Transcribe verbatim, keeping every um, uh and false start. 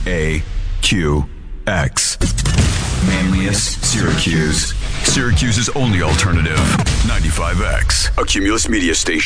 A Q X. Manlius, Syracuse. Syracuse's only alternative. ninety-five X. A Cumulus Media Station.